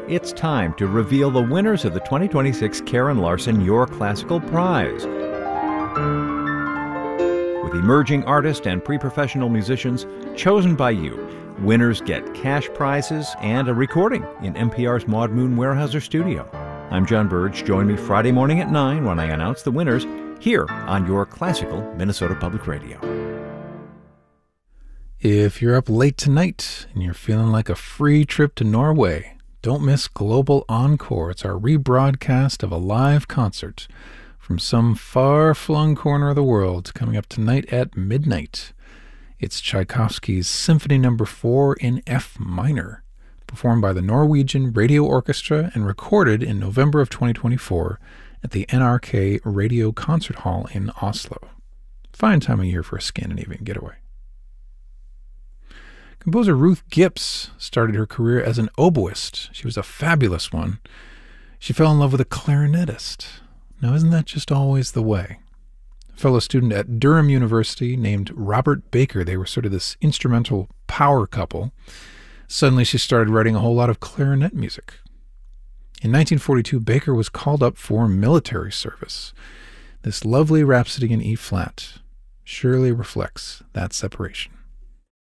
It's time to reveal the winners of the 2026 Karen Larson Your Classical Prize. With emerging artists and pre-professional musicians chosen by you, winners get cash prizes and a recording in NPR's Maud Moon Weyerhaeuser studio. I'm John Burge. Join me Friday morning at 9 when I announce the winners here on Your Classical Minnesota Public Radio. If you're up late tonight and you're feeling like a free trip to Norway, don't miss Global Encore. It's our rebroadcast of a live concert from some far-flung corner of the world coming up tonight at midnight. It's Tchaikovsky's Symphony No. 4 in F minor, performed by the Norwegian Radio Orchestra and recorded in November of 2024 at the NRK Radio Concert Hall in Oslo. Fine time of year for a Scandinavian getaway. Composer Ruth Gipps started her career as an oboist. She was a fabulous one. She fell in love with a clarinetist. Now, isn't that just always the way? A fellow student at Durham University named Robert Baker, they were sort of this instrumental power couple. Suddenly she started writing a whole lot of clarinet music. In 1942, Baker was called up for military service. This lovely Rhapsody in E-flat surely reflects that separation.